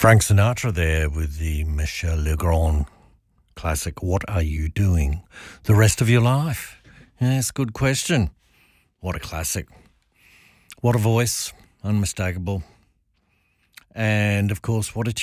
Frank Sinatra there with the Michel Legrand classic, What Are You Doing the Rest of Your Life? Yes, good question. What a classic. What a voice, unmistakable. And, of course, what a